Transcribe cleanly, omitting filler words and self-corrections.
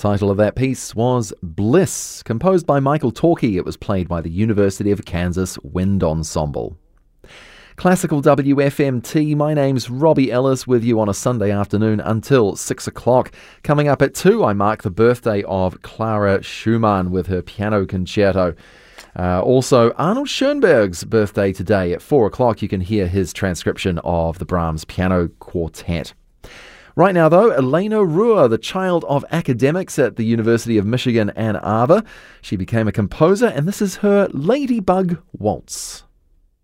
Title of that piece was Bliss, composed by Michael Torkey. It was played by the University of Kansas Wind Ensemble. Classical WFMT, my name's Robbie Ellis with you on a Sunday afternoon until 6 o'clock. Coming up at 2, I mark the birthday of Clara Schumann with her piano concerto. Also, Arnold Schoenberg's birthday today at 4 o'clock. You can hear his transcription of the Brahms Piano Quartet. Right now, though, Elena Ruhr, the child of academics at the University of Michigan, Ann Arbor. She became a composer, and this is her Ladybug Waltz.